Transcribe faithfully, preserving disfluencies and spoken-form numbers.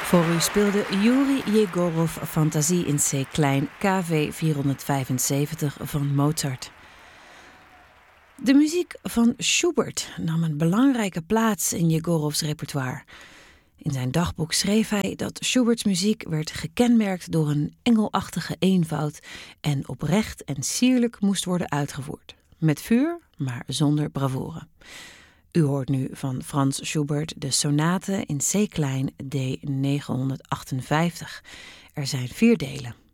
Voor u speelde Juri Jegorov Fantasie in C-klein K V vierhonderdvijfenzeventig van Mozart. De muziek van Schubert nam een belangrijke plaats in Jegorovs repertoire. In zijn dagboek schreef hij dat Schuberts muziek werd gekenmerkt door een engelachtige eenvoud en oprecht en sierlijk moest worden uitgevoerd. Met vuur, maar zonder bravoure. U hoort nu van Franz Schubert de sonate in C-klein D negenhonderdachtenvijftig. Er zijn vier delen.